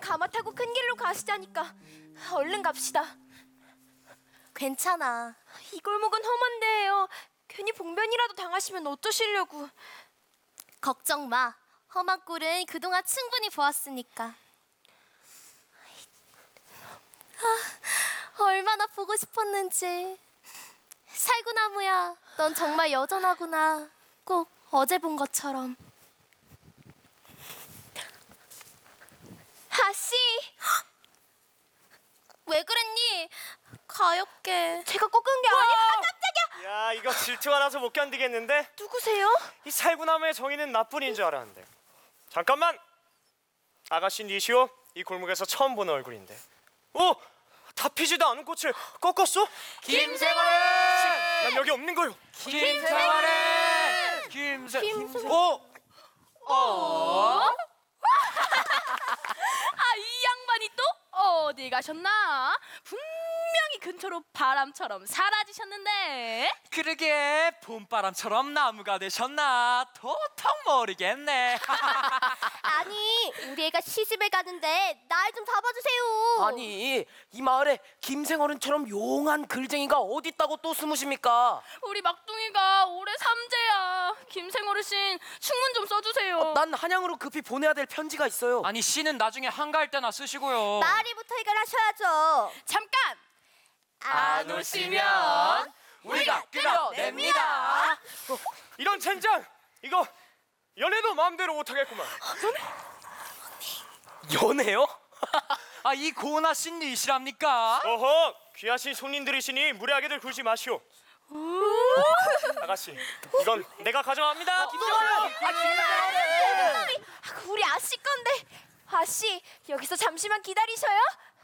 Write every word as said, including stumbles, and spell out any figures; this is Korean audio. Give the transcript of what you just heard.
가마 타고 큰 길로 가시자니까 얼른 갑시다. 괜찮아. 이 골목은 험한 데예요. 괜히 봉변이라도 당하시면 어쩌시려고. 걱정 마. 험한 꼴은 그동안 충분히 보았으니까. 아, 얼마나 보고 싶었는지. 살구나무야, 넌 정말 여전하구나. 꼭 어제 본 것처럼. 아씨, 왜 그랬니? 가엾게. 제가 꺾은 게 아니야. 아, 깜짝이야. 야, 이거 질투가 나서 못 견디겠는데? 누구세요? 이 살구나무의 정의는 나뿐인 줄 알았는데. 잠깐만! 아가씨 니시오, 이 골목에서 처음 보는 얼굴인데. 오! 다 피지도 않은 꽃을 꺾었어? 김생활은! 난 여기 없는 거요. 김생활은! 김생... 김생- 어? 어? 아, 이 양반이 또 어디 가셨나? 분명히 근처로 바람처럼 사라지셨는데. 그러게 봄바람처럼 나무가 되셨나? 도통 모르겠네. 아니, 우리 애가 시집에 가는데 날 좀 잡아주세요. 아니 이 마을에 김생어른처럼 용한 글쟁이가 어디 있다고 또 숨으십니까? 우리 막둥이가 올해 삼재야. 김생 어르신 충문 좀 써주세요. 난 한양으로 급히 보내야 될 편지가 있어요. 아니 씨는 나중에 한가할 때나 쓰시고요. 마을이부터 해결하셔야죠. 잠깐. 안 오시면 우리가 끌어냅니다. 이런 젠장! 이거 연애도 마음대로 못하겠구만. 연애요? 아, 이 고나신 니시랍니까? 어허! 귀하신 손님들이시니 무례하게들 굴지 마시오. 아가씨, 이건 내가 가져갑니다. 아, 우리 아씨 건데. 아씨, 여기서 잠시만 기다리셔요.